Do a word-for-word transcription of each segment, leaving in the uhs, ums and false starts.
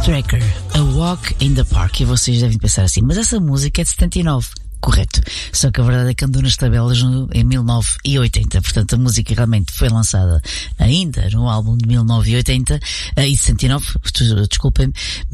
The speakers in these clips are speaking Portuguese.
Tracker, A Walk in the Park. E vocês devem pensar assim, mas essa música é de setenta e nove. Correto. Só que a verdade é que andou nas tabelas no, em mil novecentos e oitenta. Portanto, a música realmente foi lançada ainda no álbum de mil novecentos e oitenta uh, e sessenta e nove, desculpem-me,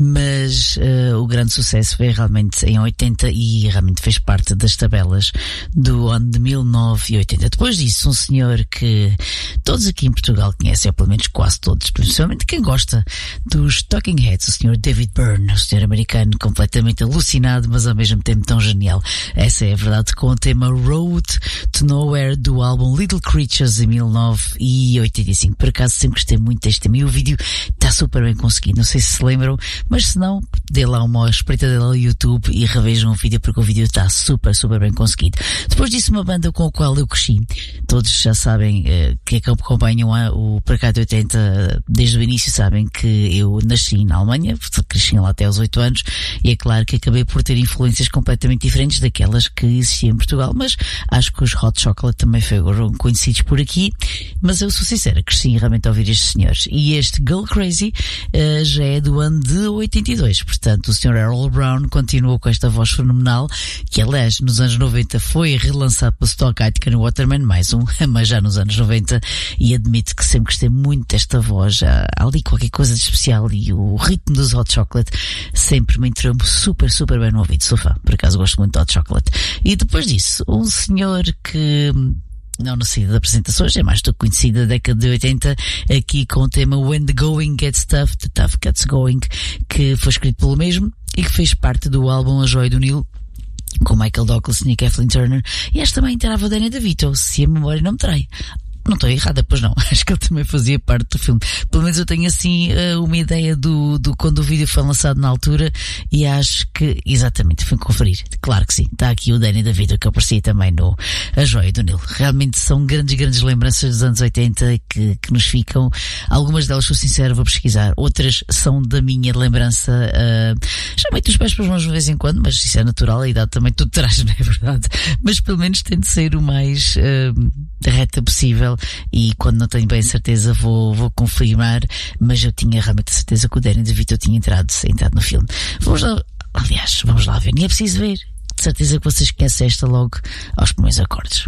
mas uh, o grande sucesso veio realmente em oitenta e realmente fez parte das tabelas do ano de mil novecentos e oitenta. Depois disso, um senhor que todos aqui em Portugal conhecem, ou pelo menos quase todos, principalmente quem gosta dos Talking Heads, o senhor David Byrne, o senhor americano completamente alucinado, mas ao mesmo tempo tão genial. Essa é a verdade, com o tema Road to Nowhere do álbum Little Creatures em mil novecentos e oitenta e cinco. Por acaso sempre gostei muito deste tema e o vídeo está super bem conseguido. Não sei se se lembram, mas se não, dê lá uma espreita dele ao YouTube e revejam o vídeo, porque o vídeo está super, super bem conseguido. Depois disso, uma banda com a qual eu cresci. Todos já sabem, eh, que acompanham a, o Para Cá de oitenta desde o início, sabem que eu nasci na Alemanha, cresci lá até aos oito anos, e é claro que acabei por ter influências completamente diferentes daquelas que existiam em Portugal, mas acho que os Hot Chocolate também foram conhecidos por aqui, mas eu sou sincera, cresci realmente a ouvir estes senhores. E este Girl Crazy uh, já é do ano de oitenta e dois, portanto o senhor Harold Brown continuou com esta voz fenomenal, que aliás nos anos noventa foi relançado pelo Stock Aitken no Waterman, mais um, mas já nos anos noventa, e admito que sempre gostei muito desta voz. Há ali qualquer coisa de especial e o ritmo dos Hot Chocolate sempre me entrou super, super bem no ouvido. Sou fã, por acaso gosto muito de Hot Chocolate. E depois disso, um senhor que não necessita de apresentações, é mais do que conhecido da década de oitenta, aqui com o tema When the Going Gets Tough, The Tough Gets Going, que foi escrito pelo mesmo e que fez parte do álbum A Joia do Nilo, com Michael Douglas e Kathleen Turner, e esta também inteirava o Danny DeVito, se a memória não me trai. Não estou errada, pois não. Acho que ele também fazia parte do filme. Pelo menos eu tenho assim uma ideia do, do quando o vídeo foi lançado na altura, e acho que, exatamente, fui conferir. Claro que sim. Está aqui o Danny DeVito, que aparecia também no A Joia do Nilo. Realmente são grandes, grandes lembranças dos anos oitenta que, que nos ficam. Algumas delas, sou sincero, vou pesquisar. Outras são da minha lembrança. Uh, já meto os pés para as mãos de vez em quando, mas isso é natural. A idade também tudo traz, não é verdade? Mas pelo menos tento ser o mais uh, reta possível. E quando não tenho bem certeza vou, vou confirmar, mas eu tinha realmente a certeza que o Danny DeVito tinha entrado, entrado no filme. Vamos lá, aliás, vamos lá ver, nem é preciso ver, de certeza que vocês conhecem esta logo aos primeiros acordes.